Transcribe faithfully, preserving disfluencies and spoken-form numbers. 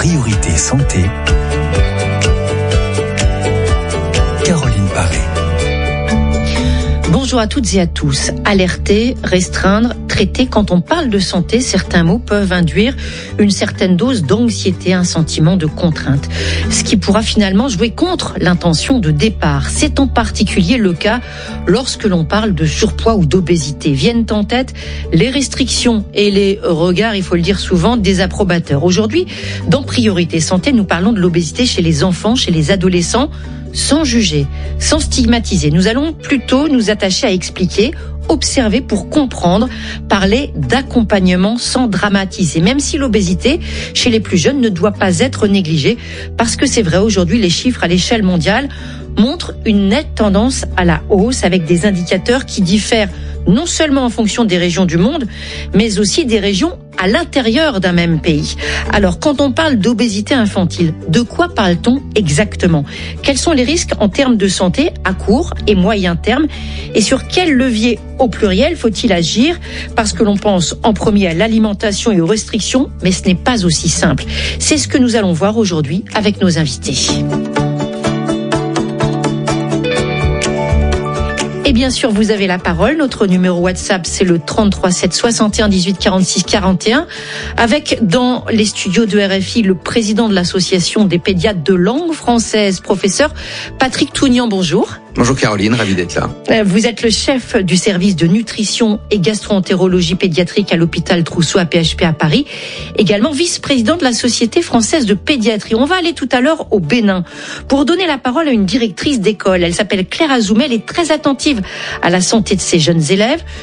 Priorité santé. Caroline Paré. Bonjour à toutes et à tous. Alerter, restreindre, traiter. Quand on parle de santé, certains mots peuvent induire une certaine dose d'anxiété, un sentiment de contrainte. Ce qui pourra finalement jouer contre l'intention de départ. C'est en particulier le cas lorsque l'on parle de surpoids ou d'obésité. Viennent en tête les restrictions et les regards, il faut le dire souvent, désapprobateurs. Aujourd'hui, dans Priorité Santé, nous parlons de l'obésité chez les enfants, chez les adolescents, sans juger, sans stigmatiser. Nous allons plutôt nous attacher à expliquer, observer pour comprendre, parler d'accompagnement sans dramatiser. Même si l'obésité chez les plus jeunes ne doit pas être négligée, parce que c'est vrai, aujourd'hui, les chiffres à l'échelle mondiale montrent une nette tendance à la hausse avec des indicateurs qui diffèrent non seulement en fonction des régions du monde, mais aussi des régions à l'intérieur d'un même pays. Alors, quand on parle d'obésité infantile, de quoi parle-t-on exactement ? Quels sont les risques en termes de santé à court et moyen terme ? Et sur quel levier au pluriel faut-il agir ? Parce que l'on pense en premier à l'alimentation et aux restrictions, mais ce n'est pas aussi simple. C'est ce que nous allons voir aujourd'hui avec nos invités. Et bien sûr, vous avez la parole. Notre numéro WhatsApp, c'est le trente-trois sept soixante et un dix-huit quarante-six quarante et un. Avec, dans les studios de R F I, le président de l'association des pédiatres de langue française, professeur Patrick Tougnan. Bonjour. Bonjour Caroline, ravi d'être là. Vous êtes le chef du service de nutrition et gastro-entérologie pédiatrique à l'hôpital Trousseau à P H P à Paris. Également vice-président de la Société française de pédiatrie. On va aller tout à l'heure au Bénin pour donner la parole à une directrice d'école. Elle s'appelle Claire Azoumel, elle est très attentive à la santé de ses jeunes élèves.